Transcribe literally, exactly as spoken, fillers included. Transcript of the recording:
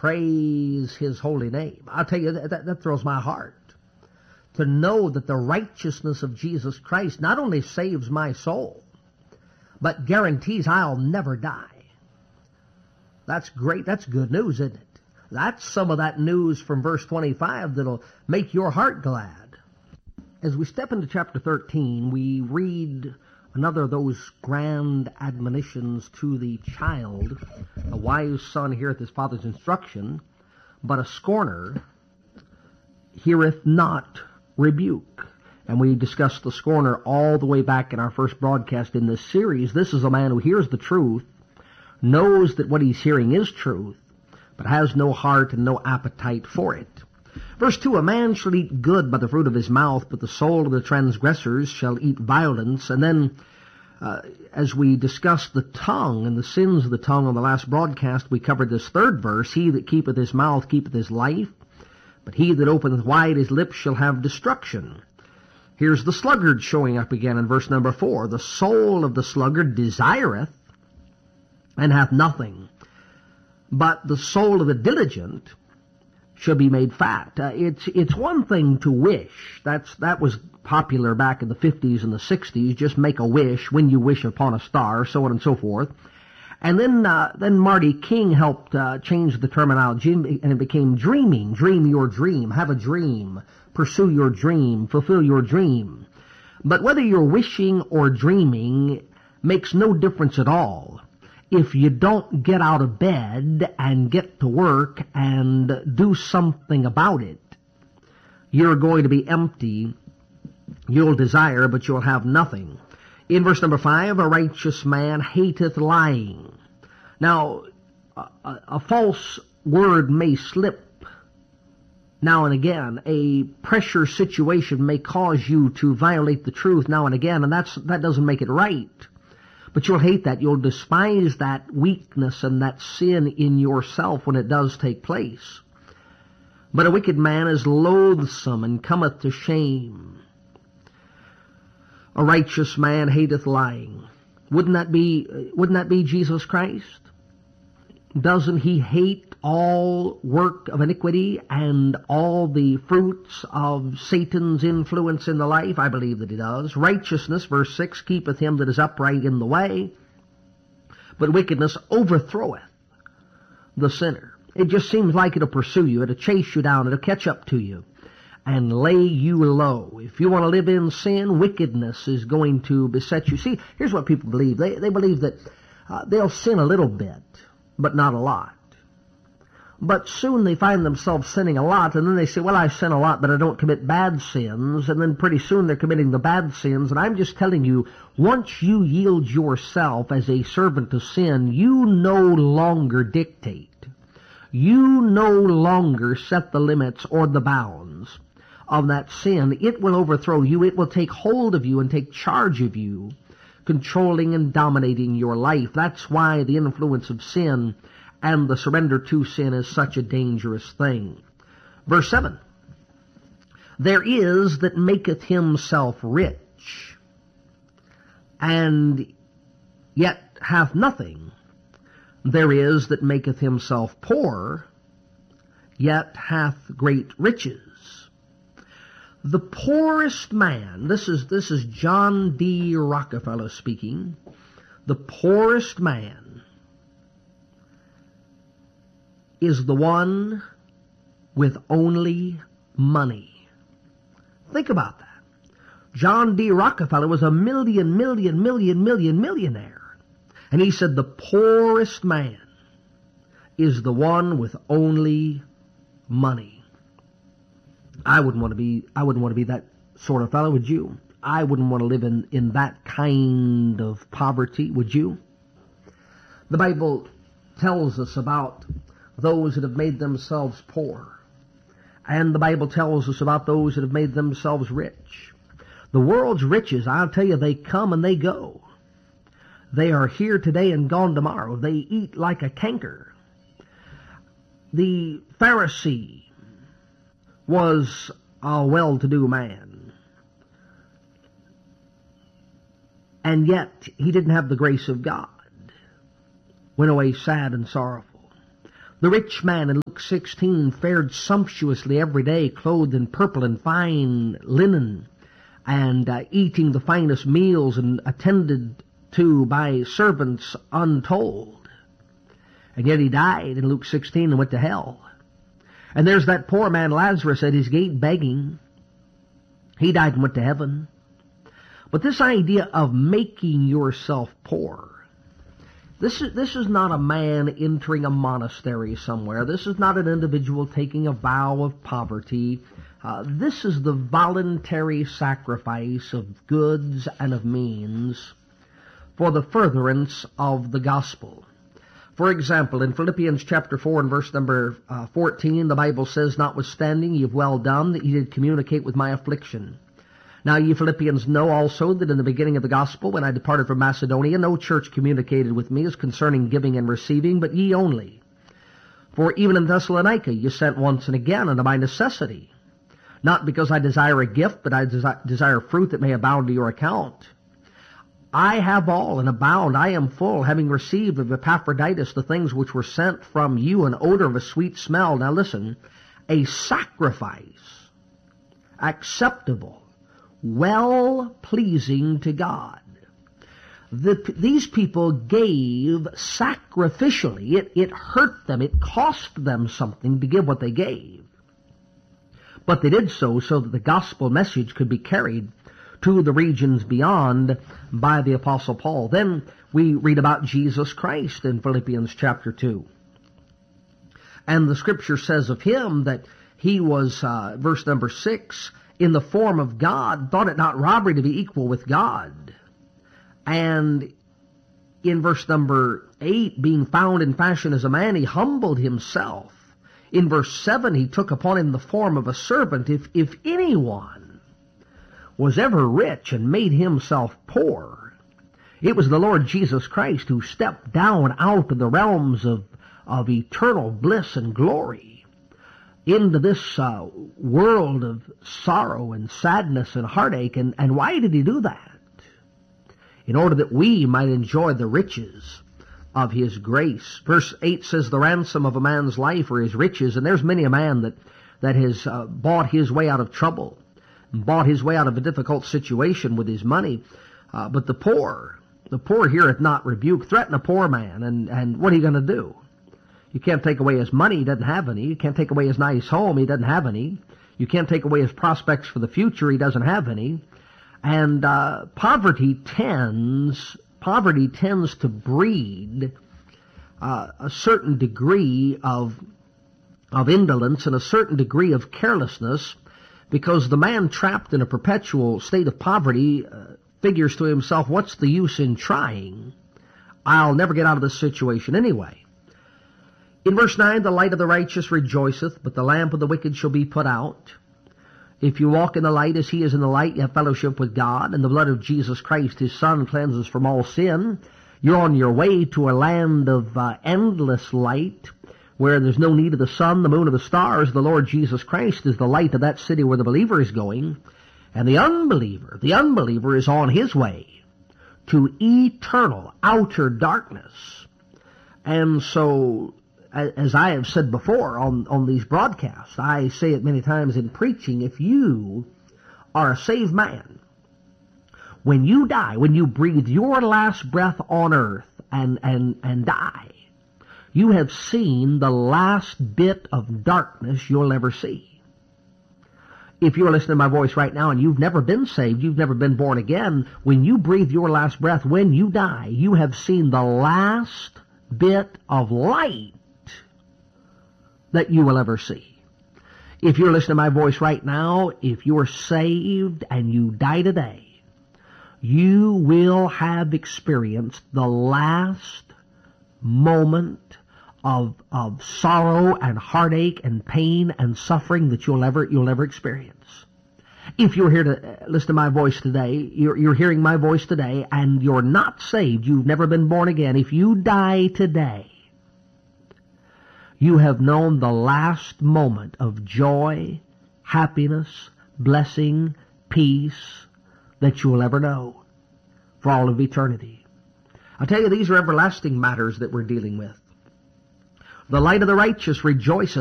praise His holy name. I'll tell you, that, that thrills my heart. To know that the righteousness of Jesus Christ not only saves my soul, but guarantees I'll never die. That's great. That's good news, isn't it? That's some of that news from verse twenty-five that'll make your heart glad. As we step into chapter thirteen, we read another of those grand admonitions to the child. A wise son heareth his father's instruction, but a scorner heareth not rebuke. And we discussed the scorner all the way back in our first broadcast in this series. This is a man who hears the truth, knows that what he's hearing is truth, but has no heart and no appetite for it. Verse two, a man shall eat good by the fruit of his mouth, but the soul of the transgressors shall eat violence. And then, uh, as we discussed the tongue and the sins of the tongue on the last broadcast, we covered this third verse, he that keepeth his mouth keepeth his life, but he that openeth wide his lips shall have destruction. Here's the sluggard showing up again in verse number four. The soul of the sluggard desireth, and hath nothing, but the soul of the diligent shall be made fat. Uh, it's it's one thing to wish. That's that was popular back in the fifties and the sixties. Just make a wish, when you wish upon a star, so on and so forth. And then uh, then Marty King helped uh, change the terminology, and it became dreaming. Dream your dream. Have a dream. Pursue your dream. Fulfill your dream. But whether you're wishing or dreaming makes no difference at all if you don't get out of bed and get to work and do something about it. You're going to be empty. You'll desire, but you'll have nothing. In verse number five, a righteous man hateth lying. Now, a, a false word may slip now and again. A pressure situation may cause you to violate the truth now and again, and that's that doesn't make it right. But you'll hate that. You'll despise that weakness and that sin in yourself when it does take place. But a wicked man is loathsome and cometh to shame. A righteous man hateth lying. Wouldn't that be, wouldn't that be Jesus Christ? Doesn't he hate all work of iniquity and all the fruits of Satan's influence in the life? I believe that he does. Righteousness, verse six, keepeth him that is upright in the way, but wickedness overthroweth the sinner. It just seems like it'll pursue you. It'll chase you down. It'll catch up to you and lay you low. If you want to live in sin, wickedness is going to beset you. See, here's what people believe. They, they believe that uh, they'll sin a little bit, but not a lot. But soon they find themselves sinning a lot, and then they say, well, I sin a lot, but I don't commit bad sins. And then pretty soon they're committing the bad sins. And I'm just telling you, once you yield yourself as a servant to sin, you no longer dictate. You no longer set the limits or the bounds of that sin. It will overthrow you. It will take hold of you and take charge of you, controlling and dominating your life. That's why the influence of sin and the surrender to sin is such a dangerous thing. Verse seven, there is that maketh himself rich, and yet hath nothing. There is that maketh himself poor, yet hath great riches. The poorest man, this is, this is John D. Rockefeller speaking, the poorest man is the one with only money. Think about that. John D. Rockefeller was a million, million, million, million, millionaire. And he said the poorest man is the one with only money. I wouldn't want to be, I wouldn't want to be that sort of fellow, would you? I wouldn't want to live in, in that kind of poverty, would you? The Bible tells us about those that have made themselves poor. And the Bible tells us about those that have made themselves rich. The world's riches, I'll tell you, they come and they go. They are here today and gone tomorrow. They eat like a canker. The Pharisee was a well-to-do man, and yet he didn't have the grace of God. Went away sad and sorrowful. The rich man in Luke sixteen fared sumptuously every day, clothed in purple and fine linen, and uh, eating the finest meals and attended to by servants untold. And yet he died in Luke sixteen and went to hell. And there's that poor man Lazarus at his gate begging. He died and went to heaven. But this idea of making yourself poor, this is, this is not a man entering a monastery somewhere. This is not an individual taking a vow of poverty. Uh, this is the voluntary sacrifice of goods and of means for the furtherance of the gospel. For example, in Philippians chapter four and verse number uh, fourteen, the Bible says, "Notwithstanding, ye have well done that ye did communicate with my affliction. Now ye Philippians know also that in the beginning of the gospel, when I departed from Macedonia, no church communicated with me as concerning giving and receiving, but ye only. For even in Thessalonica ye sent once and again unto my necessity, not because I desire a gift, but I desi- desire fruit that may abound to your account. I have all and abound, I am full, having received of Epaphroditus the things which were sent from you, an odor of a sweet smell." Now listen, "a sacrifice acceptable, well-pleasing to God." The, these people gave sacrificially. It, it hurt them. It cost them something to give what they gave. But they did so so that the gospel message could be carried to the regions beyond by the Apostle Paul. Then we read about Jesus Christ in Philippians chapter two. And the Scripture says of him that he was, uh, verse number six, "in the form of God, thought it not robbery to be equal with God." And in verse number eight, "being found in fashion as a man, he humbled himself." In verse seven, "he took upon him the form of a servant." If, if anyone was ever rich and made himself poor, it was the Lord Jesus Christ, who stepped down out of the realms of, of eternal bliss and glory into this uh, world of sorrow and sadness and heartache. And, and why did he do that? In order that we might enjoy the riches of his grace. Verse eight says, "The ransom of a man's life are his riches." And there's many a man that, that has uh, bought his way out of trouble, bought his way out of a difficult situation with his money. Uh, but the poor, the poor heareth not rebuke. Threaten a poor man, and, and what are you going to do? You can't take away his money, he doesn't have any. You can't take away his nice home, he doesn't have any. You can't take away his prospects for the future, he doesn't have any. And uh, poverty tends, poverty tends to breed uh, a certain degree of, of indolence and a certain degree of carelessness, because the man trapped in a perpetual state of poverty uh, figures to himself, what's the use in trying? I'll never get out of this situation anyway. In verse nine, "The light of the righteous rejoiceth, but the lamp of the wicked shall be put out. If you walk in the light as he is in the light, you have fellowship with God, and the blood of Jesus Christ, his Son, cleanses from all sin." You're on your way to a land of uh, endless light, where there's no need of the sun, the moon, or the stars. The Lord Jesus Christ is the light of that city where the believer is going. And the unbeliever, the unbeliever is on his way to eternal outer darkness. And so, as I have said before on, on these broadcasts, I say it many times in preaching, if you are a saved man, when you die, when you breathe your last breath on earth and, and, and die, you have seen the last bit of darkness you'll ever see. If you're listening to my voice right now and you've never been saved, you've never been born again, when you breathe your last breath, when you die, you have seen the last bit of light that you will ever see. If you're listening to my voice right now, if you're saved and you die today, you will have experienced the last moment of, of sorrow and heartache and pain and suffering that you'll ever, you'll ever experience. If you're here to listen to my voice today, you're, you're hearing my voice today, and you're not saved, you've never been born again, if you die today, you have known the last moment of joy, happiness, blessing, peace that you will ever know for all of eternity. I tell you, these are everlasting matters that we're dealing with. The light of the righteous rejoiceth